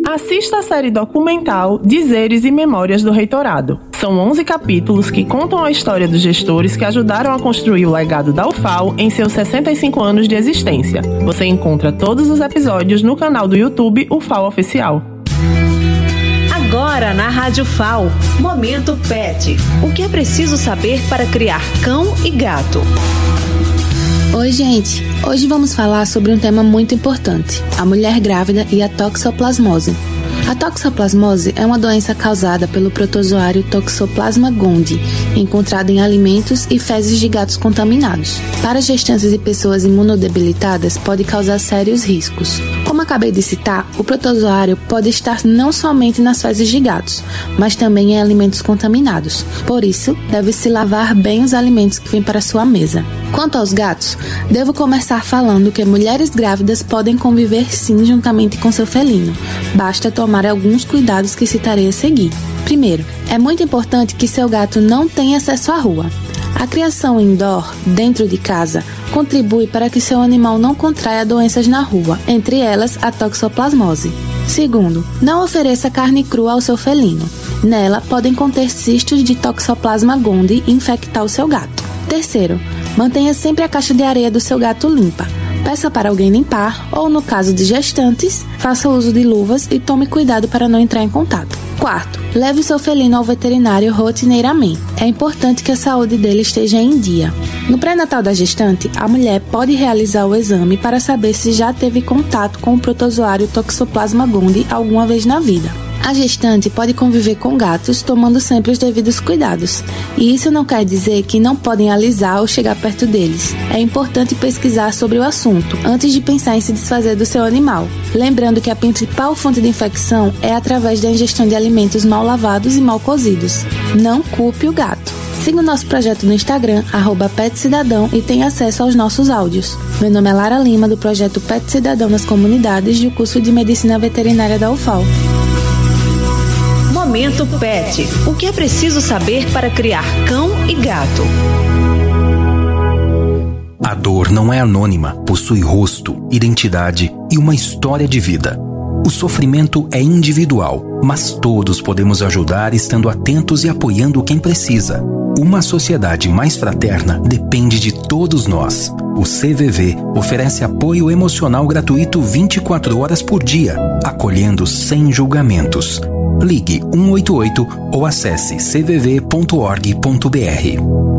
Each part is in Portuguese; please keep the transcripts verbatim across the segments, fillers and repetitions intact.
Assista a série documental Dizeres e Memórias do Reitorado. São onze capítulos que contam a história dos gestores que ajudaram a construir o legado da U F A L em seus sessenta e cinco anos de existência. Você encontra todos os episódios no canal do YouTube U F A L Oficial. Agora na Rádio F A L, Momento Pet. O que é preciso saber para criar cão e gato? Oi, gente! Hoje vamos falar sobre um tema muito importante, a mulher grávida e a toxoplasmose. A toxoplasmose é uma doença causada pelo protozoário Toxoplasma gondii, encontrado em alimentos e fezes de gatos contaminados. Para gestantes e pessoas imunodebilitadas, pode causar sérios riscos. Como acabei de citar, o protozoário pode estar não somente nas fezes de gatos, mas também em alimentos contaminados. Por isso, deve-se lavar bem os alimentos que vêm para sua mesa. Quanto aos gatos, devo começar falando que mulheres grávidas podem conviver sim juntamente com seu felino. Basta tomar alguns cuidados que citarei a seguir. Primeiro, é muito importante que seu gato não tenha acesso à rua. A criação indoor, dentro de casa, contribui para que seu animal não contraia doenças na rua, entre elas a toxoplasmose. Segundo, não ofereça carne crua ao seu felino. Nela podem conter cistos de Toxoplasma gondii e infectar o seu gato. Terceiro, mantenha sempre a caixa de areia do seu gato limpa. Peça para alguém limpar ou, no caso de gestantes, faça uso de luvas e tome cuidado para não entrar em contato. Quarto, leve seu felino ao veterinário rotineiramente. É importante que a saúde dele esteja em dia. No pré-natal da gestante, a mulher pode realizar o exame para saber se já teve contato com o protozoário Toxoplasma gondii alguma vez na vida. A gestante pode conviver com gatos tomando sempre os devidos cuidados. E isso não quer dizer que não podem alisar ou chegar perto deles. É importante pesquisar sobre o assunto antes de pensar em se desfazer do seu animal. Lembrando que a principal fonte de infecção é através da ingestão de alimentos mal lavados e mal cozidos. Não culpe o gato. Siga o nosso projeto no Instagram, arroba Pet Cidadão, e tenha acesso aos nossos áudios. Meu nome é Lara Lima, do projeto Pet Cidadão nas Comunidades e do curso de Medicina Veterinária da U F A L. Momento Pet. O que é preciso saber para criar cão e gato? A dor não é anônima, possui rosto, identidade e uma história de vida. O sofrimento é individual, mas todos podemos ajudar estando atentos e apoiando quem precisa. Uma sociedade mais fraterna depende de todos nós. O C V V oferece apoio emocional gratuito vinte e quatro horas por dia, acolhendo sem julgamentos. Ligue um oito oito ou acesse c v v ponto org ponto b r.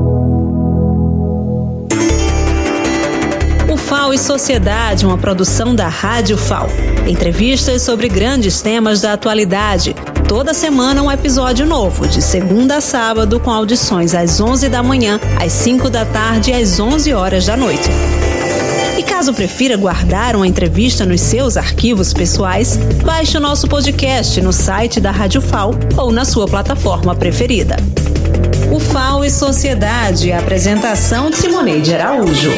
U F A L e Sociedade, uma produção da Rádio F A L. Entrevistas sobre grandes temas da atualidade. Toda semana um episódio novo, de segunda a sábado, com audições às onze da manhã, às cinco da tarde e às onze horas da noite. E caso prefira guardar uma entrevista nos seus arquivos pessoais, baixe o nosso podcast no site da Rádio F A L ou na sua plataforma preferida. U F A L e Sociedade, apresentação de Simoneide Araújo.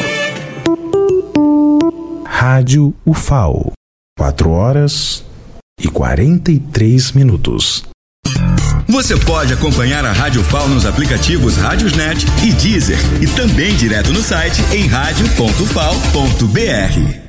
Rádio U F A L, quatro horas e quarenta e três minutos. Você pode acompanhar a Rádio F A L nos aplicativos Rádiosnet e Deezer e também direto no site em rádio ponto f a l ponto b r.